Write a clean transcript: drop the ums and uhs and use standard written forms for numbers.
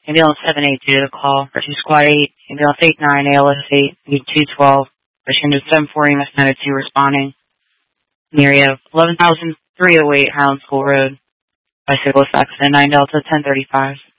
Ambulance 782 to call. Rescue Squad 8, Ambulance 89, ALS 8, need 212. Rescue 74, EMS 902 responding. In the area of 11,308 Highland School Road. Bicyclist accident 9 Delta 1035.